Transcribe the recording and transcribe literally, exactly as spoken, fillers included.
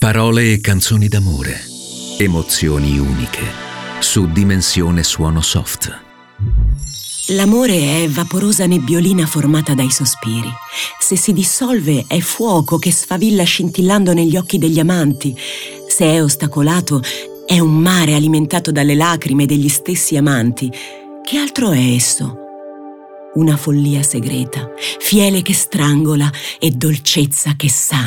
Parole e canzoni d'amore. Emozioni uniche. Su Dimensione Suono Soft. L'amore è vaporosa nebbiolina formata dai sospiri. Se si dissolve è fuoco che sfavilla scintillando negli occhi degli amanti. Se è ostacolato è un mare alimentato dalle lacrime degli stessi amanti. Che altro è esso? Una follia segreta, fiele che strangola e dolcezza che sana.